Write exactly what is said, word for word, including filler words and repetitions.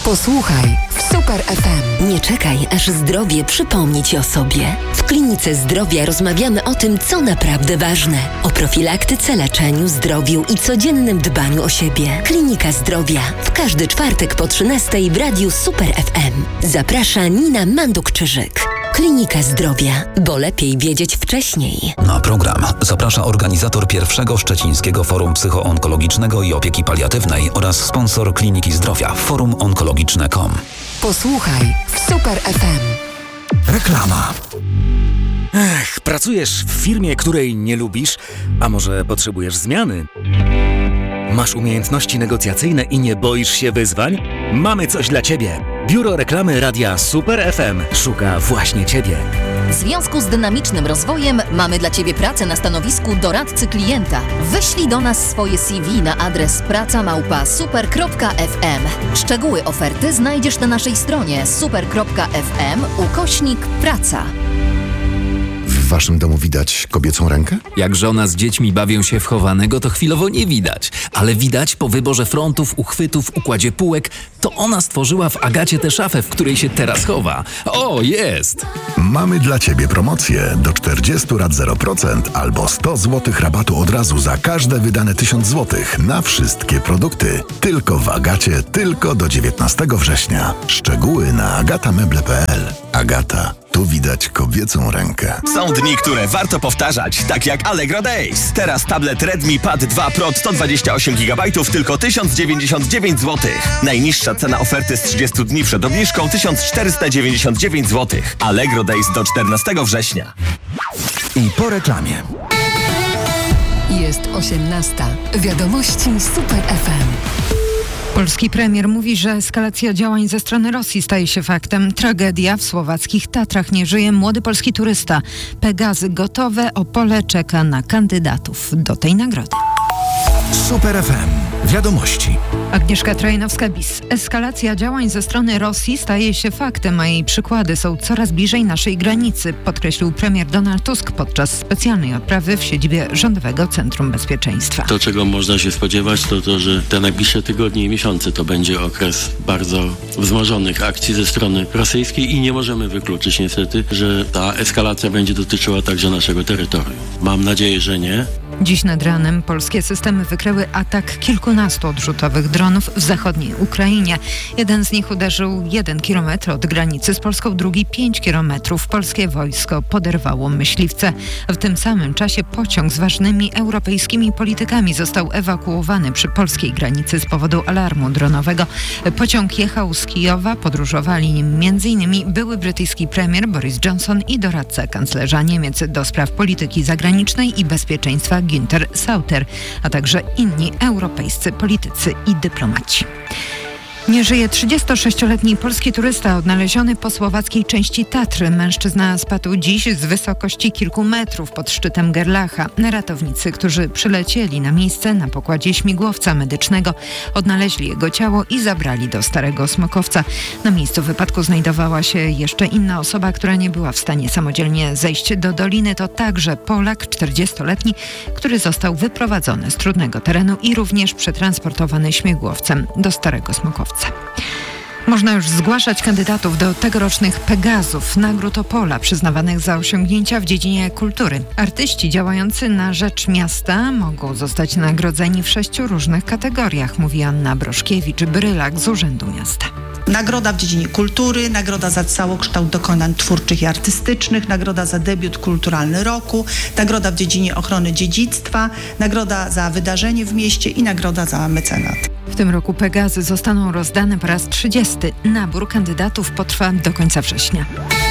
Posłuchaj w Super F M. Nie czekaj, aż zdrowie przypomni Ci o sobie. W Klinice Zdrowia rozmawiamy o tym, co naprawdę ważne. O profilaktyce, leczeniu, zdrowiu i codziennym dbaniu o siebie. Klinika Zdrowia. W każdy czwartek po trzynastej w radiu Super F M. Zaprasza Nina Manduk-Czyżyk. Klinika Zdrowia, bo lepiej wiedzieć wcześniej. Na program zaprasza organizator pierwszego Szczecińskiego Forum Psychoonkologicznego i Opieki Paliatywnej oraz sponsor Kliniki Zdrowia forum onkologiczne kropka com. Posłuchaj w Super F M. Reklama. Ech, pracujesz w firmie, której nie lubisz, a może potrzebujesz zmiany? Masz umiejętności negocjacyjne i nie boisz się wyzwań? Mamy coś dla Ciebie. Biuro Reklamy Radia Super F M szuka właśnie Ciebie. W związku z dynamicznym rozwojem mamy dla Ciebie pracę na stanowisku doradcy klienta. Wyślij do nas swoje C V na adres praca małpa super kropka f m. Szczegóły oferty znajdziesz na naszej stronie super kropka f m ukośnik praca. W waszym domu widać kobiecą rękę? Jak żona z dziećmi bawią się w chowanego, to chwilowo nie widać. Ale widać po wyborze frontów, uchwytów, układzie półek, to ona stworzyła w Agacie tę szafę, w której się teraz chowa. O, jest! Mamy dla Ciebie promocję do czterdzieści rat zero procent albo sto złotych rabatu od razu za każde wydane tysiąc złotych na wszystkie produkty. Tylko w Agacie, tylko do dziewiętnastego września. Szczegóły na agatameble kropka p l. Agata. Tu widać kobiecą rękę. Są dni, które warto powtarzać, tak jak Allegro Days. Teraz tablet Redmi Pad dwa Pro sto dwadzieścia osiem gigabajtów tylko tysiąc dziewięćdziesiąt dziewięć złotych. Najniższa cena oferty z trzydziestu dni przed obniżką tysiąc czterysta dziewięćdziesiąt dziewięć złotych. Allegro Days do czternastego września. I po reklamie. Jest osiemnasta. Wiadomości Super F M. Polski premier mówi, że eskalacja działań ze strony Rosji staje się faktem. Tragedia w słowackich Tatrach. Nie żyje młody polski turysta. Pegazy gotowe, Opole czeka na kandydatów do tej nagrody. Super F M. Wiadomości. Agnieszka Trojanowska-Bis. Eskalacja działań ze strony Rosji staje się faktem, a jej przykłady są coraz bliżej naszej granicy, podkreślił premier Donald Tusk podczas specjalnej odprawy w siedzibie Rządowego Centrum Bezpieczeństwa. To, czego można się spodziewać, to to, że te najbliższe tygodnie i miesiące to będzie okres bardzo wzmożonych akcji ze strony rosyjskiej i nie możemy wykluczyć niestety, że ta eskalacja będzie dotyczyła także naszego terytorium. Mam nadzieję, że nie. Dziś nad ranem polskie systemy wykryły atak kilkunastu odrzutowych dronów w zachodniej Ukrainie. Jeden z nich uderzył jeden kilometr od granicy z Polską, drugi pięć kilometrów. Polskie wojsko poderwało myśliwce. W tym samym czasie pociąg z ważnymi europejskimi politykami został ewakuowany przy polskiej granicy z powodu alarmu dronowego. Pociąg jechał z Kijowa, podróżowali nim między innymi były brytyjski premier Boris Johnson i doradca kanclerza Niemiec do spraw polityki zagranicznej i bezpieczeństwa Günther Sauter, a także inni europejscy politycy i dyplomaci. Nie żyje trzydziestosześcioletni polski turysta odnaleziony po słowackiej części Tatry. Mężczyzna spadł dziś z wysokości kilku metrów pod szczytem Gerlacha. Ratownicy, którzy przylecieli na miejsce na pokładzie śmigłowca medycznego, odnaleźli jego ciało i zabrali do Starego Smokowca. Na miejscu wypadku znajdowała się jeszcze inna osoba, która nie była w stanie samodzielnie zejść do doliny. To także Polak, czterdziestoletni, który został wyprowadzony z trudnego terenu i również przetransportowany śmigłowcem do Starego Smokowca. Można już zgłaszać kandydatów do tegorocznych Pegazów, nagród Opola przyznawanych za osiągnięcia w dziedzinie kultury. Artyści działający na rzecz miasta mogą zostać nagrodzeni w sześciu różnych kategoriach, mówi Anna Broszkiewicz-Brylak z Urzędu Miasta. Nagroda w dziedzinie kultury, nagroda za całokształt dokonań twórczych i artystycznych, nagroda za debiut kulturalny roku, nagroda w dziedzinie ochrony dziedzictwa, nagroda za wydarzenie w mieście i nagroda za mecenat. W tym roku Pegazy zostaną rozdane po raz trzydziesty. Nabór kandydatów potrwa do końca września.